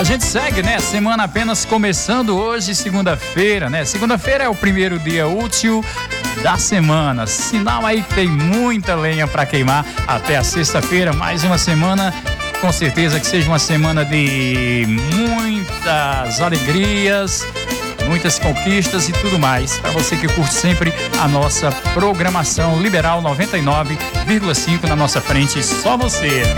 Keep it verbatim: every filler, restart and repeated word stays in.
a gente segue, né? Semana apenas começando hoje, segunda-feira, né? Segunda-feira é o primeiro dia útil da semana. Sinal aí que tem muita lenha para queimar até a sexta-feira. Mais uma semana, com certeza que seja uma semana de muitas alegrias, muitas conquistas e tudo mais. Para você que curte sempre a nossa programação Liberal noventa e nove vírgula cinco na nossa frente, só você.